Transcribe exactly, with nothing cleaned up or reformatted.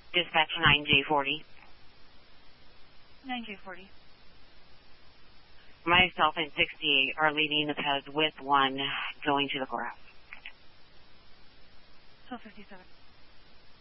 Dispatch nine J forty. nine J forty. Myself and sixty-eight are leaving the P E Z with one going to the courthouse. twelve fifty-seven.